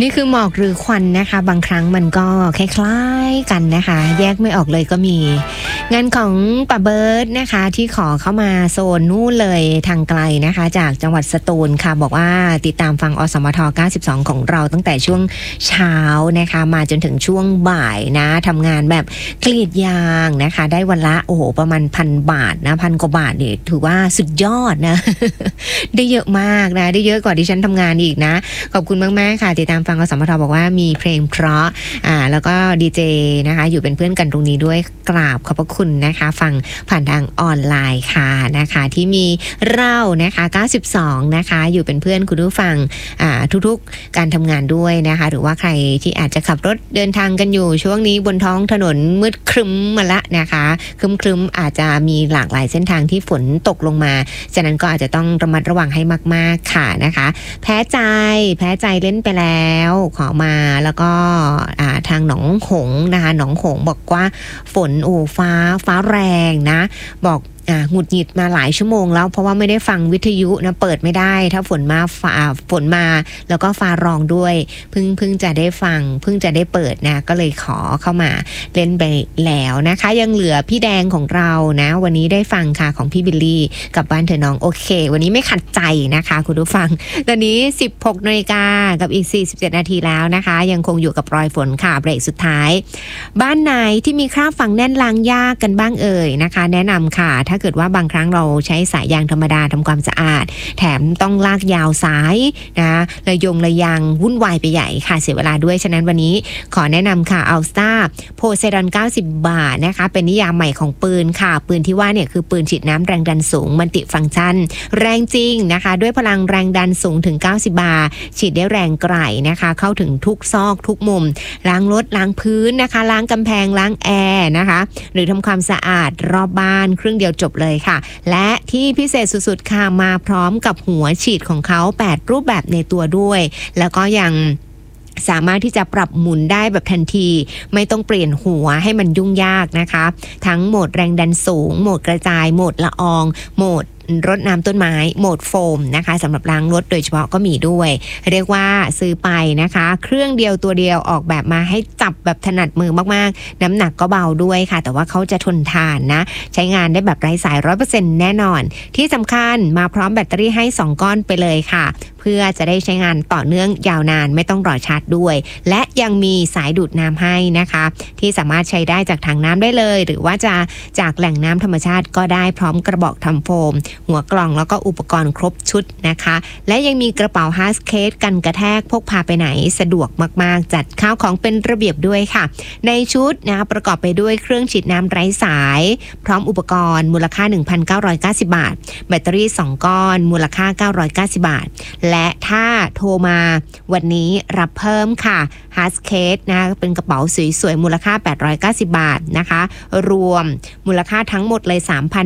นี่คือหมอกหรือควันนะคะบางครั้งมันก็คล้ายๆกันนะคะแยกไม่ออกเลยก็มีงานของป้าเบิร์ดนะคะที่ขอเข้ามาโซนนู่นเลยทางไกลนะคะจากจังหวัดสตูลค่ะบอกว่าติดตามฟังอสมท92ของเราตั้งแต่ช่วงเช้านะคะมาจนถึงช่วงบ่ายนะทำงานแบบกรีดยางนะคะได้วันละประมาณ1,000 บาทนะ1,000 กว่าบาทนี่ถือว่าสุดยอดนะ ได้เยอะมากนะได้เยอะกว่าที่ฉันทำงานอีกนะขอบคุณมากๆค่ะติดตามฟังอสมทบอกว่ามีเพลงเพราะแล้วก็ดีเจนะคะอยู่เป็นเพื่อนกันตรงนี้ด้วยกราบขอบพระคุณนะคะฟังผ่านทางออนไลน์ค่ะนะคะที่มีเรานะคะ92นะคะอยู่เป็นเพื่อนคุณผู้ฟังทุกๆการทำงานด้วยนะคะหรือว่าใครที่อาจจะขับรถเดินทางกันอยู่ช่วงนี้บนท้องถนนมืดครึ้มมาละนะคะครึ้มอาจจะมีหลากหลายเส้นทางที่ฝนตกลงมาฉะนั้นก็อาจจะต้องระมัดระวังให้มากๆค่ะนะคะแพ้ใจเล่นไปแล้วขอมาแล้วก็ทางหนองหงนะคะหนองหงบอกว่าฝนฟ้าแรงนะบอกหงุดหงิดมาหลายชั่วโมงแล้วเพราะว่าไม่ได้ฟังวิทยุนะเปิดไม่ได้ถ้าฝนมาแล้วก็ฟ้าร้องด้วยเพิ่งจะได้ฟังเพิ่งจะได้เปิดนะก็เลยขอเข้ามาเล่นไปแล้วนะคะยังเหลือพี่แดงของเรานะวันนี้ได้ฟังค่ะของพี่บิลลี่กับบ้านเธอน้องโอเควันนี้ไม่ขัดใจนะคะคุณผู้ฟังตอนนี้ 16 นาฬิกากับอีก47 นาทีแล้วนะคะยังคงอยู่กับรอยฝนค่ะเบรกสุดท้ายบ้านไหนที่มีคราบฝังแน่นล้างยากกันบ้างเอ่ยนะคะแนะนำค่ะถ้าเกิดว่าบางครั้งเราใช้สายยางธรรมดาทำความสะอาดแถมต้องลากยาวสายนะระยางวุ่นวายไปใหญ่ค่ะเสียเวลาด้วยฉะนั้นวันนี้ขอแนะนำค่ะอัลสตาโพไซดอน90 บาทนะคะเป็นนิยามใหม่ของปืนค่ะปืนที่ว่าเนี่ยคือปืนฉีดน้ำแรงดันสูงมัลติฟังก์ชันแรงจริงนะคะด้วยพลังแรงดันสูงถึง90 บาร์ฉีดได้แรงไกลนะคะเข้าถึงทุกซอกทุกมุมล้างรถล้างพื้นนะคะล้างกำแพงล้างแอร์นะคะหรือทำความสะอาดรอบบ้านเครื่องเดียวจบเลยค่ะและที่พิเศษสุดๆค่ะมาพร้อมกับหัวฉีดของเขา8รูปแบบในตัวด้วยแล้วก็ยังสามารถที่จะปรับหมุนได้แบบทันทีไม่ต้องเปลี่ยนหัวให้มันยุ่งยากนะคะทั้งโหมดแรงดันสูงโหมดกระจายโหมดละอองโหมดรดน้ำต้นไม้โหมดโฟมนะคะสำหรับล้างรถโดยเฉพาะก็มีด้วยเรียกว่าซื้อไปนะคะเครื่องเดียวตัวเดียวออกแบบมาให้จับแบบถนัดมือมากๆน้ำหนักก็เบาด้วยค่ะแต่ว่าเขาจะทนทานนะใช้งานได้แบบไร้สาย 100% แน่นอนที่สำคัญมาพร้อมแบตเตอรี่ให้2ก้อนไปเลยค่ะเพื่อจะได้ใช้งานต่อเนื่องยาวนานไม่ต้องรอชาร์จด้วยและยังมีสายดูดน้ำให้นะคะที่สามารถใช้ได้จากถังน้ำได้เลยหรือว่าจะจากแหล่งน้ำธรรมชาติก็ได้พร้อมกระบอกทำโฟมหัวกล่องแล้วก็อุปกรณ์ครบชุดนะคะและยังมีกระเป๋าฮาร์ดเคสกันกระแทกพกพาไปไหนสะดวกมากๆจัดข้าวของเป็นระเบียบด้วยค่ะในชุดนะประกอบไปด้วยเครื่องฉีดน้ำไร้สายพร้อมอุปกรณ์มูลค่า 1,990 บาทแบตเตอรี่2ก้อนมูลค่า990 บาทและถ้าโทรมาวันนี้รับเพิ่มค่ะฮาร์ดเคสนะเป็นกระเป๋าสวยๆมูลค่า890 บาทนะคะรวมมูลค่าทั้งหมดเลย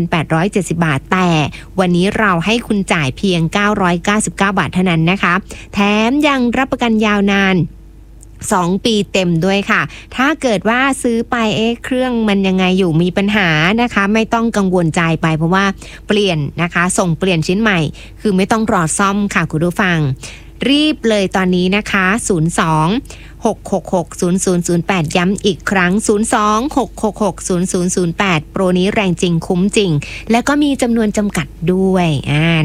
3,870 บาทแต่วันนี้เราให้คุณจ่ายเพียง999 บาทเท่านั้นนะคะแถมยังรับประกันยาวนาน2 ปีเต็มด้วยค่ะถ้าเกิดว่าซื้อไปเครื่องมันยังไงอยู่มีปัญหานะคะไม่ต้องกังวลใจไปเพราะว่าเปลี่ยนนะคะส่งเปลี่ยนชิ้นใหม่คือไม่ต้องรอซ่อมค่ะคุณผู้ฟังรีบเลยตอนนี้นะคะ02-666-0008ย้ำอีกครั้ง02-666-0008โปรนี้แรงจริงคุ้มจริงและก็มีจำนวนจำกัดด้วย